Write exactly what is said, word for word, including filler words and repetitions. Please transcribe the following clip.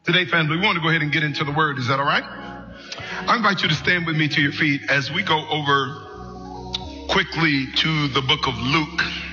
Today, family, we want to go ahead and get into the word. Is that all right? I invite you to stand with me to your feet as we go over quickly to the book of Luke.